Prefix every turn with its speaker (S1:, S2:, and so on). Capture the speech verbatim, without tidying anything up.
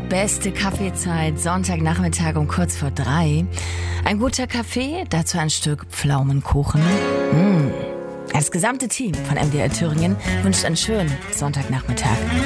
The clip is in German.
S1: beste Kaffeezeit, Sonntagnachmittag um kurz vor drei. Ein guter Kaffee, dazu ein Stück Pflaumenkuchen. Mmh. Das gesamte Team von M D R Thüringen wünscht einen schönen Sonntagnachmittag.